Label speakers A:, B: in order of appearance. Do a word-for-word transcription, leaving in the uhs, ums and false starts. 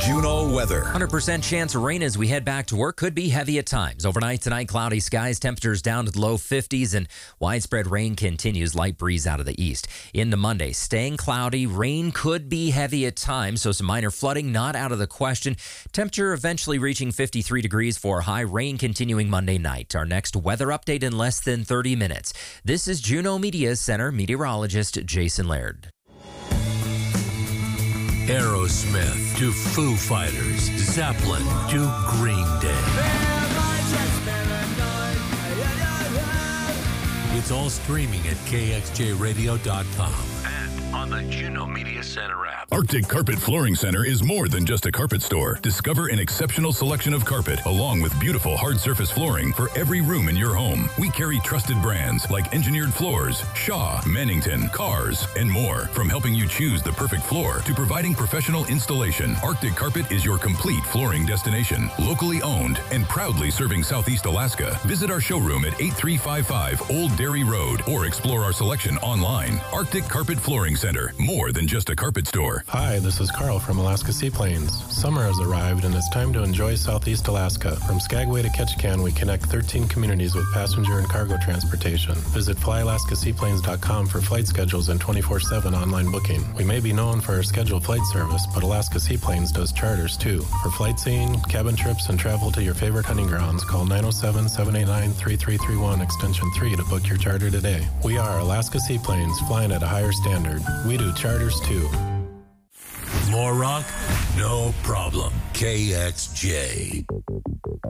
A: Juneau weather.
B: one hundred percent chance of rain as we head back to work. Could be heavy at times. Overnight tonight, cloudy skies, temperatures down to the low fifties, and widespread rain continues. Light breeze out of the east. Into Monday, staying cloudy. Rain could be heavy at times, so some minor flooding not out of the question. Temperature eventually reaching fifty-three degrees for high. Rain continuing Monday night. Our next weather update in less than thirty minutes. This is Juneau Media Center meteorologist Jason Laird.
C: Aerosmith to Foo Fighters, Zeppelin to Green Day. It's all streaming at K X J radio dot com and on the Juneau Media Center app.
D: Arctic Carpet Flooring Center is more than just a carpet store. Discover an exceptional selection of carpet along with beautiful hard surface flooring for every room in your home. We carry trusted brands like Engineered Floors, Shaw, Mannington, Cars, and more. From helping you choose the perfect floor to providing professional installation, Arctic Carpet is your complete flooring destination. Locally owned and proudly serving Southeast Alaska. Visit our showroom at eighty-three fifty-five Old Dairy Road or explore our selection online. Arctic Carpet Flooring Center, more than just a carpet store.
E: Hi, this is Carl from Alaska Seaplanes. Summer has arrived and it's time to enjoy Southeast Alaska. From Skagway to Ketchikan, we connect thirteen communities with passenger and cargo transportation. Visit fly alaska seaplanes dot com for flight schedules and twenty-four seven online booking. We may be known for our scheduled flight service, but Alaska Seaplanes does charters too. For flight seeing, cabin trips, and travel to your favorite hunting grounds, call nine oh seven, seven eight nine, three three three one extension three to book your charter today. We are Alaska Seaplanes, flying at a higher standard. We do charters too.
C: More rock? No problem. K X J.